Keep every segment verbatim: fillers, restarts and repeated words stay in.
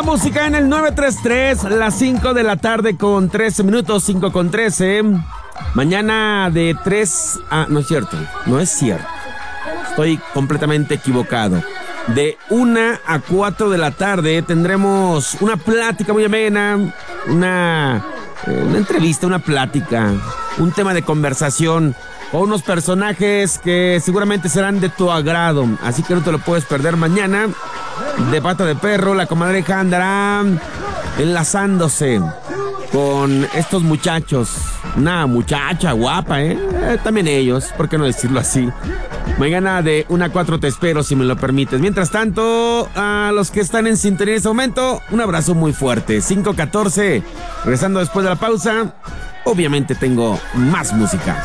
música en el nueve tres tres, las cinco de la tarde con trece minutos, cinco con trece. Mañana de tres a... No es cierto, no es cierto. Estoy completamente equivocado. De una a cuatro de la tarde tendremos una plática muy amena, una, eh, una entrevista, una plática, un tema de conversación con unos personajes que seguramente serán de tu agrado. Así que no te lo puedes perder mañana. De Pata de Perro, la comadreja andará enlazándose con estos muchachos. Una muchacha guapa, ¿eh? eh también ellos, ¿por qué no decirlo así? Mañana de una a cuatro te espero, si me lo permites. Mientras tanto, a los que están en sintonía en este momento, un abrazo muy fuerte. cinco catorce, regresando después de la pausa, obviamente tengo más música.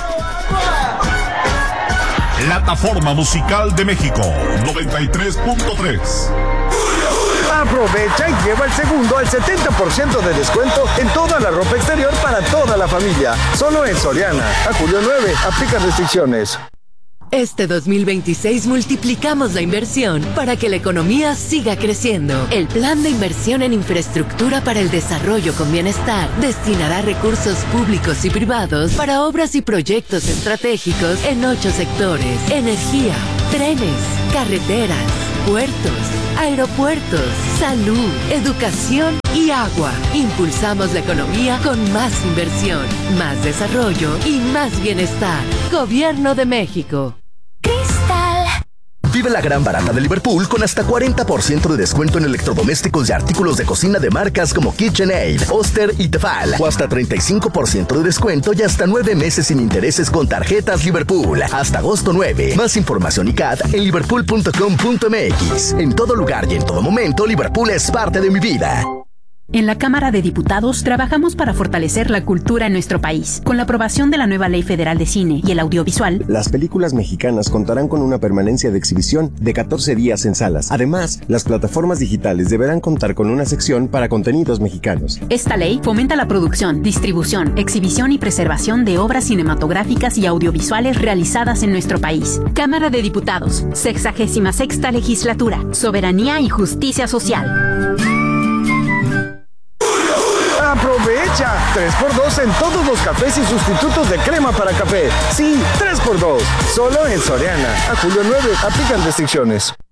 Plataforma Musical de México, noventa y tres punto tres. Aprovecha y lleva el segundo al setenta por ciento de descuento en toda la ropa exterior para toda la familia. Solo en Soriana. A julio nueve, aplica restricciones. Este dos mil veintiséis multiplicamos la inversión para que la economía siga creciendo. El Plan de Inversión en Infraestructura para el Desarrollo con Bienestar destinará recursos públicos y privados para obras y proyectos estratégicos en ocho sectores: energía, trenes, carreteras, puertos, aeropuertos, salud, educación y agua. Impulsamos la economía con más inversión, más desarrollo y más bienestar. Gobierno de México. Vive la gran barata de Liverpool con hasta cuarenta por ciento de descuento en electrodomésticos y artículos de cocina de marcas como KitchenAid, Oster y Tefal. O hasta treinta y cinco por ciento de descuento y hasta nueve meses sin intereses con tarjetas Liverpool. Hasta agosto nueve. Más información y C A D en liverpool punto com punto m x. En todo lugar y en todo momento, Liverpool es parte de mi vida. En la Cámara de Diputados trabajamos para fortalecer la cultura en nuestro país. Con la aprobación de la nueva Ley Federal de Cine y el Audiovisual, las películas mexicanas contarán con una permanencia de exhibición de catorce días en salas. Además, las plataformas digitales deberán contar con una sección para contenidos mexicanos. Esta ley fomenta la producción, distribución, exhibición y preservación de obras cinematográficas y audiovisuales realizadas en nuestro país. Cámara de Diputados, sexagésima sexta legislatura, soberanía y justicia social. ¡Aprovecha! tres por dos en todos los cafés y sustitutos de crema para café. Sí, tres por dos. Solo en Soriana. A julio nueve, aplican restricciones.